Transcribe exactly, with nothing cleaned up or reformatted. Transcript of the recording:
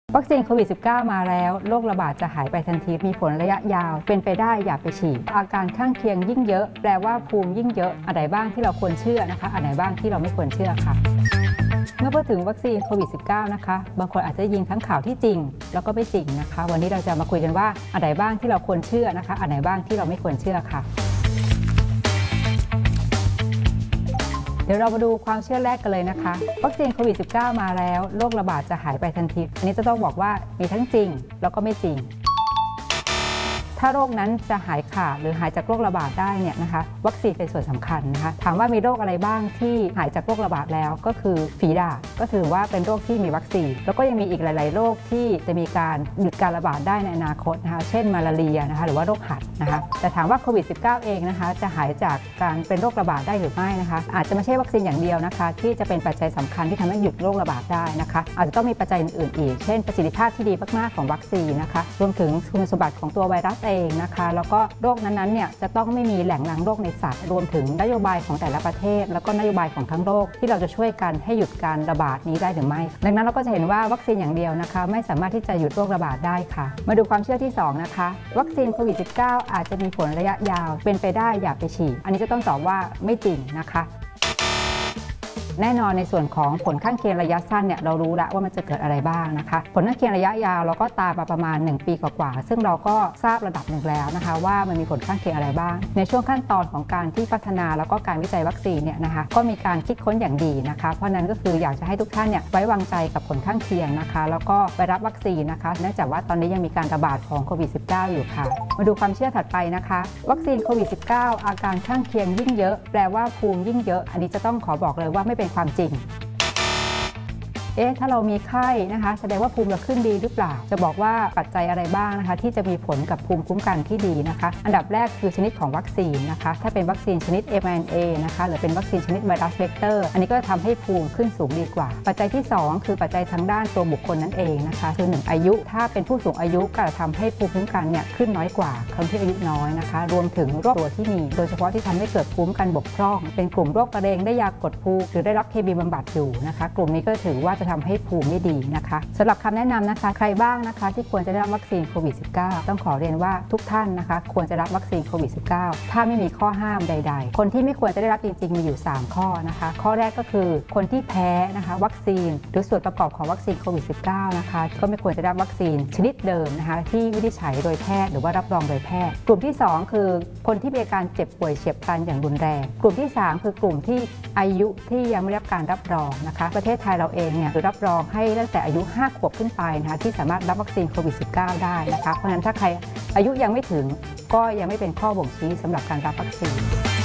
วัคซีนโควิด สิบเก้า มาแล้วโรคระบาดจะหายไปทันทีมีผลระยะยาวเป็นไปได้อย่าไปฉีดอาการข้างเคียงยิ่งเยอะแปลว่าภูมิยิ่งเยอะอันไหนบ้างที่เราควรเชื่อนะคะอันไหนบ้างที่เราไม่ควรเชื่อค่ะเมื่อพูดถึงวัคซีนโควิด สิบเก้า นะคะบางคนอาจจะยิงทั้งข่าวที่จริงแล้วก็ไม่จริงนะคะวันนี้เราจะมาคุยกันว่าอันไหนบ้างที่เราควรเชื่อนะคะอันไหนบ้างที่เราไม่ควรเชื่อค่ะเดี๋ยวเรามาดูความเชื่อแรกกันเลยนะคะวัคซีนโควิด สิบเก้า มาแล้วโรคระบาดจะหายไปทันทีอันนี้จะต้องบอกว่ามีทั้งจริงแล้วก็ไม่จริงถ้าโรคนั้นจะหายขาดหรือหายจากโรคระบาดได้เนี่ยนะคะวัคซีนเป็นส่วนสำคัญนะคะถามว่ามีโรคอะไรบ้างที่หายจากโรคระบาดแล้วก็คือฝีดาษก็ถือว่าเป็นโรคที่มีวัคซีนแล้วก็ยังมีอีกหลายๆโรคที่จะมีการหยุดการระบาดได้ในอนาคตนะคะเช่นมาลาเรียนะคะหรือว่าโรคหัดนะคะแต่ถามว่าโควิด สิบเก้า เองนะคะจะหายจากการเป็นโรคระบาดได้หรือไม่นะคะอาจจะไม่ใช่วัคซีนอย่างเดียวนะคะที่จะเป็นปัจจัยสำคัญที่ทำให้หยุดโรคระบาดได้นะคะอาจจะต้องมีปัจจัยอื่นๆอีกเช่นประสิทธิภาพที่ดีมากๆของวัคซีนนะคะรวมถึงคุณสมบัติของตัวไวรัสเองนะคะแล้วก็โรคนั้นๆเนี่ยจะต้องไม่มีแหล่งล้างโรคในสัตว์รวมถึงนโยบายของแต่ละประเทศแล้วก็นโยบายของทั้งโลกที่เราจะช่วยกันให้หยุดการระบาดนี้ได้หรือไม่ดังนั้นเราก็จะเห็นว่าวัคซีนอย่างเดียวนะคะไม่สามารถที่จะหยุดโรคระบาดได้ค่ะมาดูความเชื่อที่สองนะคะวัคซีนโควิด สิบเก้า อาจจะมีผลระยะยาวเป็นไปได้อย่าไปฉีดอันนี้จะต้องตอบว่าไม่จริงนะคะแน่นอนในส่วนของผลข้างเคียงระยะสั้นเนี่ยเรารู้แล้วว่ามันจะเกิดอะไรบ้างนะคะผลข้างเคียงระยะยาวเราก็ตามมาประมาณหนึ่งปีกว่าๆซึ่งเราก็ทราบระดับหนึ่งแล้วนะคะว่ามันมีผลข้างเคียงอะไรบ้างในช่วงขั้นตอนของการที่พัฒนาแล้วก็การวิจัยวัคซีนเนี่ยนะคะก็มีการคิดค้นอย่างดีนะคะเพราะนั้นก็คืออยากจะให้ทุกท่านเนี่ยไว้วางใจกับผลข้างเคียงนะคะแล้วก็ไปรับวัคซีนนะคะเนื่องจากว่าตอนนี้ยังมีการระบาดของโควิด สิบเก้า อยู่ค่ะมาดูความเชื่อถัดไปนะคะวัคซีนโควิด สิบเก้า อาการข้างเคียงยิ่งเยอะแปลว่าภูมิยิ่งเยอะอันนี้จะต้องขอบอกเลยว่าไม่เป็นความจริงเอ๊ะถ้าเรามีไข้นะคะแสดงว่าภูมิเราขึ้นดีหรือเปล่าจะบอกว่าปัจจัยอะไรบ้างนะคะที่จะมีผลกับภูมิคุ้มกันที่ดีนะคะอันดับแรกคือชนิดของวัคซีนนะคะถ้าเป็นวัคซีนชนิด เอ็ม อาร์ เอ็น เอ นะคะหรือเป็นวัคซีนชนิดไวรัสเวกเตอร์อันนี้ก็จะทำให้ภูมิขึ้นสูงดีกว่าปัจจัยที่สองคือปัจจัยทางด้านตัวบุคคลนั่นเองนะคะคือหนึ่งอายุถ้าเป็นผู้สูงอายุก็จะทำให้ภูมิคุ้มกันเนี่ยขึ้นน้อยกว่าคนที่อายุน้อยนะคะรวมถึงโรคตัวที่มีโดยเฉพาะที่ทำให้เกิดภูมิคุ้มกันบกพร่องเป็นกลุ่มโรคมะเร็งได้ยากดภูมิหรือได้รับเคมีบำบัดอยู่นะคะกลุ่มนี้ก็ถือว่าจะทำให้ภูมิไม่ดีนะคะสำหรับคำแนะนำนะคะใครบ้างนะคะที่ควรจะได้รับวัคซีนโควิด สิบเก้า ต้องขอเรียนว่าทุกท่านนะคะควรจะรับวัคซีนโควิด สิบเก้า ถ้าไม่มีข้อห้ามใดๆคนที่ไม่ควรจะได้รับจริงๆมีอยู่สามข้อนะคะข้อแรกก็คือคนที่แพ้นะคะวัคซีนหรือส่วนประกอบของวัคซีนโควิด สิบเก้า นะคะก็ไม่ควรจะได้รับวัคซีนชนิดเดิมนะคะที่วินิจฉัยโดยแพทย์หรือว่ารับรองโดยแพทย์กลุ่มที่สองคือคนที่มีอาการเจ็บป่วยเฉียบพลันอย่างรุนแรงกลุ่มที่สามคือกลุ่มที่อายุที่ยังไม่ได้รับการรับรองนะคะประเทศไทยเราเองเนี่ยรับรองให้ตั้งแต่อายุห้าขวบขึ้นไปนะคะที่สามารถรับวัคซีนโควิด สิบเก้า ได้นะคะเพราะฉะนั้นถ้าใครอายุยังไม่ถึงก็ยังไม่เป็นข้อบ่งชี้สำหรับการรับวัคซีน